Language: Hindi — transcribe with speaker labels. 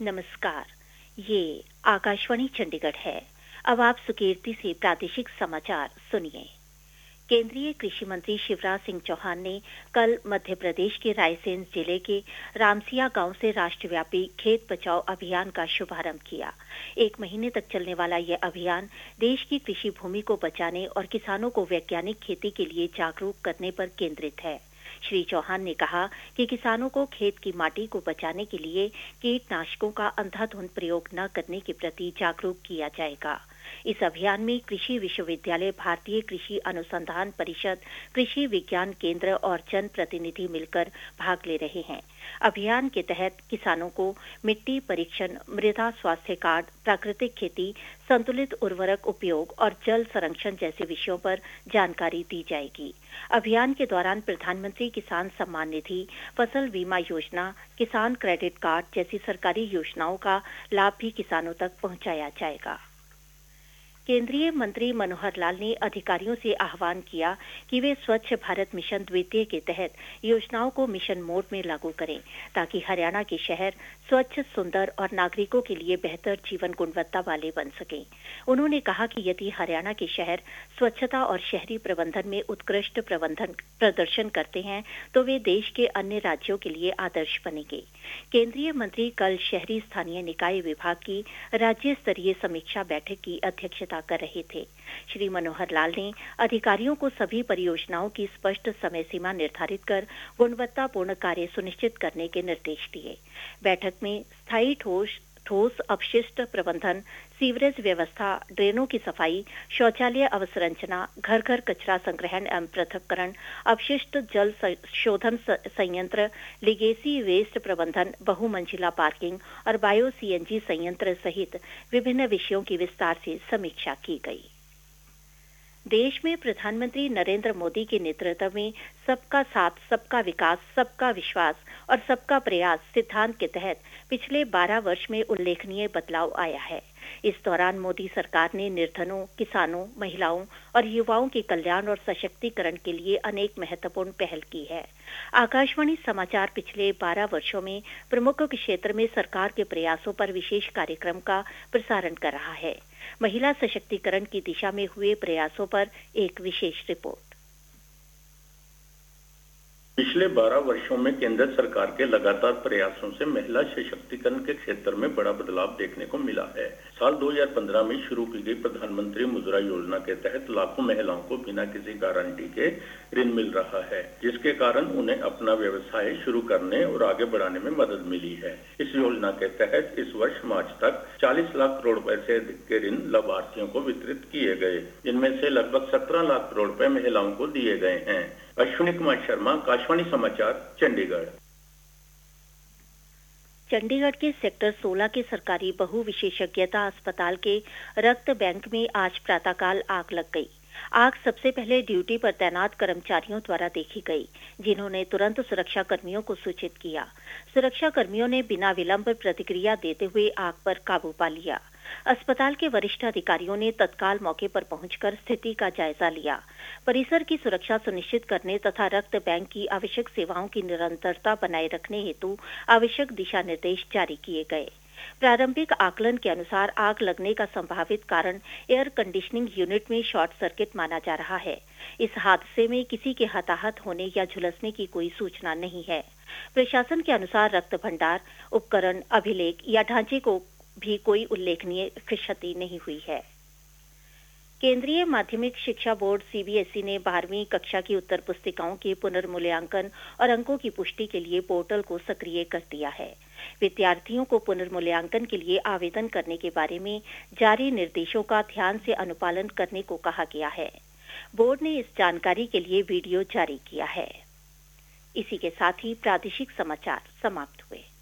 Speaker 1: नमस्कार, ये आकाशवाणी चंडीगढ़ है। अब आप सुकीर्ति से प्रादेशिक समाचार सुनिए। केंद्रीय कृषि मंत्री शिवराज सिंह चौहान ने कल मध्य प्रदेश के रायसेन जिले के रामसिया गांव से राष्ट्रव्यापी खेत बचाओ अभियान का शुभारंभ किया। 1 महीने तक चलने वाला यह अभियान देश की कृषि भूमि को बचाने और किसानों को वैज्ञानिक खेती के लिए जागरूक करने पर केंद्रित है। श्री चौहान ने कहा कि किसानों को खेत की माटी को बचाने के लिए कीटनाशकों का अंधाधुंध प्रयोग न करने के प्रति जागरूक किया जाएगा। इस अभियान में कृषि विश्वविद्यालय, भारतीय कृषि अनुसंधान परिषद, कृषि विज्ञान केंद्र और जन प्रतिनिधि मिलकर भाग ले रहे हैं। अभियान के तहत किसानों को मिट्टी परीक्षण, मृदा स्वास्थ्य कार्ड, प्राकृतिक खेती, संतुलित उर्वरक उपयोग और जल संरक्षण जैसे विषयों पर जानकारी दी जाएगी। अभियान के दौरान प्रधानमंत्री किसान सम्मान निधि, फसल बीमा योजना, किसान क्रेडिट कार्ड जैसी सरकारी योजनाओं का लाभ भी किसानों तक पहुंचाया जाएगा। केंद्रीय मंत्री मनोहर लाल ने अधिकारियों से आह्वान किया कि वे स्वच्छ भारत मिशन द्वितीय के तहत योजनाओं को मिशन मोड में लागू करें, ताकि हरियाणा के शहर स्वच्छ, सुंदर और नागरिकों के लिए बेहतर जीवन गुणवत्ता वाले बन सकें। उन्होंने कहा कि यदि हरियाणा के शहर स्वच्छता और शहरी प्रबंधन में उत्कृष्ट प्रदर्शन करते हैं तो वे देश के अन्य राज्यों के लिए आदर्श बनेंगे। केंद्रीय मंत्री कल शहरी स्थानीय निकाय विभाग की राज्य स्तरीय समीक्षा बैठक की अध्यक्षता कर रहे थे। श्री मनोहर लाल ने अधिकारियों को सभी परियोजनाओं की स्पष्ट समय सीमा निर्धारित कर गुणवत्तापूर्ण कार्य सुनिश्चित करने के निर्देश दिए। बैठक में स्थायी ठोस अपशिष्ट प्रबंधन, सीवरेज व्यवस्था, ड्रेनों की सफाई, शौचालय अवसंरचना, घर घर कचरा संग्रहण एवं पृथक्करण, अपशिष्ट जल शोधन संयंत्र, लिगेसी वेस्ट प्रबंधन, बहुमंजिला पार्किंग और बायो सीएनजी संयंत्र सहित विभिन्न विषयों की विस्तार से समीक्षा की गई। देश में प्रधानमंत्री नरेंद्र मोदी के नेतृत्व में सबका साथ, सबका विकास, सबका विश्वास और सबका प्रयास सिद्धांत के तहत पिछले 12 वर्ष में उल्लेखनीय बदलाव आया है। इस दौरान मोदी सरकार ने निर्धनों, किसानों, महिलाओं और युवाओं के कल्याण और सशक्तिकरण के लिए अनेक महत्वपूर्ण पहल की है। आकाशवाणी समाचार पिछले 12 वर्षों में प्रमुख क्षेत्र में सरकार के प्रयासों पर विशेष कार्यक्रम का प्रसारण कर रहा है। महिला सशक्तिकरण की दिशा में हुए प्रयासों पर एक विशेष रिपोर्ट।
Speaker 2: पिछले 12 वर्षों में केंद्र सरकार के लगातार प्रयासों से महिला सशक्तिकरण के क्षेत्र में बड़ा बदलाव देखने को मिला है। साल 2015 में शुरू की गई प्रधानमंत्री मुद्रा योजना के तहत लाखों महिलाओं को बिना किसी गारंटी के ऋण मिल रहा है, जिसके कारण उन्हें अपना व्यवसाय शुरू करने और आगे बढ़ाने में मदद मिली है। इस योजना के तहत इस वर्ष मार्च तक 40 लाख करोड़ रुपए से अधिक के ऋण लाभार्थियों को वितरित किए गए, जिनमें से लगभग 17 लाख करोड़ रुपए महिलाओं को दिए गए हैं। अश्विनी कुमार शर्मा, आकाशवाणी समाचार, चंडीगढ़।
Speaker 1: चंडीगढ़ के सेक्टर 16 के सरकारी बहुविशेषज्ञता अस्पताल के रक्त बैंक में आज प्रातःकाल आग लग गई। आग सबसे पहले ड्यूटी पर तैनात कर्मचारियों द्वारा देखी गई, जिन्होंने तुरंत सुरक्षा कर्मियों को सूचित किया। सुरक्षा कर्मियों ने बिना विलंब प्रतिक्रिया देते हुए आग पर काबू पा लिया। अस्पताल के वरिष्ठ अधिकारियों ने तत्काल मौके पर पहुंचकर स्थिति का जायजा लिया। परिसर की सुरक्षा सुनिश्चित करने तथा रक्त बैंक की आवश्यक सेवाओं की निरंतरता बनाए रखने हेतु आवश्यक दिशा निर्देश जारी किए गए। प्रारंभिक आकलन के अनुसार आग लगने का संभावित कारण एयर कंडीशनिंग यूनिट में शॉर्ट सर्किट माना जा रहा है। इस हादसे में किसी के हताहत होने या झुलसने की कोई सूचना नहीं है। प्रशासन के अनुसार रक्त भंडार, उपकरण, अभिलेख या ढांचे को भी कोई उल्लेखनीय क्षति नहीं हुई है। केंद्रीय माध्यमिक शिक्षा बोर्ड सीबीएसई ने 12वीं कक्षा की उत्तर पुस्तिकाओं के पुनर्मूल्यांकन और अंकों की पुष्टि के लिए पोर्टल को सक्रिय कर दिया है। विद्यार्थियों को पुनर्मूल्यांकन के लिए आवेदन करने के बारे में जारी निर्देशों का ध्यान से अनुपालन करने को कहा गया है। बोर्ड ने इस जानकारी के लिए वीडियो जारी किया है। इसी के साथ ही प्रादेशिक समाचार समाप्त हुए।